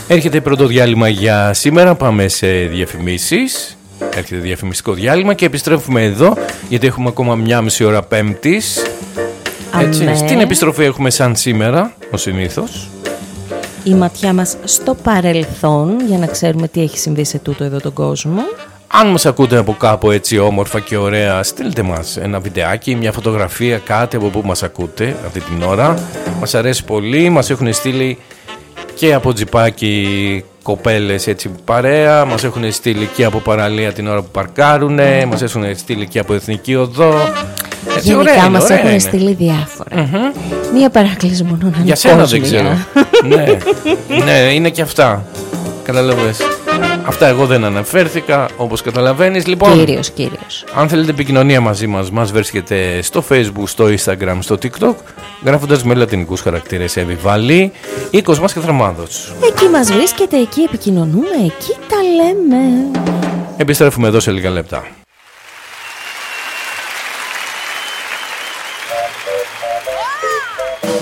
Έρχεται πρώτο διάλειμμα για σήμερα, πάμε σε διαφημίσεις. Έρχεται διαφημιστικό διάλειμμα και επιστρέφουμε εδώ, γιατί έχουμε ακόμα μια μισή ώρα Πέμπτης. Έτσι, στην επιστροφή έχουμε σαν σήμερα, ως συνήθως, η ματιά μας στο παρελθόν, για να ξέρουμε τι έχει συμβεί σε τούτο εδώ τον κόσμο. Αν μας ακούτε από κάπου έτσι όμορφα και ωραία, στείλτε μας ένα βιντεάκι, μια φωτογραφία, κάτι από που μας ακούτε αυτή την ώρα. Μας αρέσει πολύ, μας έχουν στείλει και από τζιπάκι κοπέλες έτσι παρέα, μας έχουν στείλει και από παραλία την ώρα που παρκάρουνε, μας έχουν στείλει και από Εθνική Οδό. Έτσι, γενικά μας έχουν στείλει διάφορα. Μία παράκληση μόνο να είναι. Για σένα δεν ξέρω. Ναι, είναι και αυτά. Καταλαβες. Αυτά εγώ δεν αναφέρθηκα, όπως καταλαβαίνεις. Λοιπόν, Κύριος. αν θέλετε επικοινωνία μαζί μας βρίσκεται στο Facebook, στο Instagram, στο TikTok, γράφοντας με λατινικούς χαρακτήρες Εβιβάλη ή Κοσμάς Καθραμάδος. Εκεί μας βρίσκεται, εκεί επικοινωνούμε, εκεί τα λέμε. Επιστρέφουμε εδώ σε λίγα λεπτά.